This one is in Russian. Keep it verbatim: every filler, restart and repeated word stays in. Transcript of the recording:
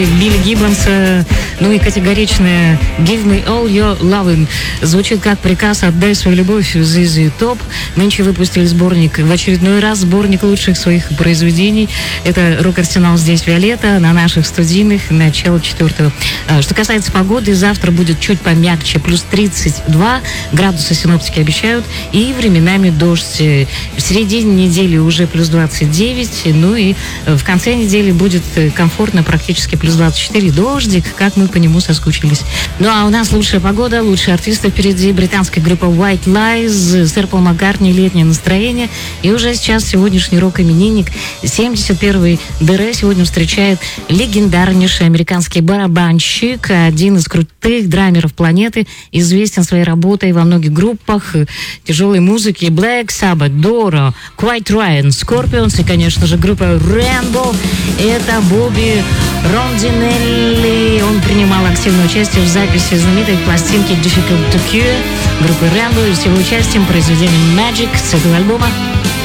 Билли Гиббонса, ну и категоричная «Give me all your lovin'» звучит как приказ «Отдай свою любовь» зэ зэ Top. Нынче выпустили сборник, в очередной раз сборник лучших своих произведений. Это «Рок-арсенал», здесь «Виолетта», на наших студийных, начало четвертого. Что касается погоды, завтра будет чуть помягче, плюс тридцать два градуса синоптики обещают, и временами дождь. В середине недели уже плюс двадцать девять, ну и в конце недели будет комфортно, практически плюс двадцать четыре, дождик, как мы по нему соскучились. Ну а у нас лучшая погода, лучшие артисты впереди. Британская группа White Lies, сэр Пол Маккартни, «Летнее настроение». И уже сейчас сегодняшний рок-именинник, семьдесят первый ДР, сегодня встречает легендарнейший американский барабанщик, один из крутых драмеров планеты, известен своей работой во многих группах тяжелой музыки: Black Sabbath, Doro, Quiet Riot, Scorpions и, конечно же, группа Rainbow. Это Бобби Рондинелли. Он принимал активное участие в записи знаменитой пластинки Difficult to Cure группы Rainbow и с его участием произведением Magic с этого альбома.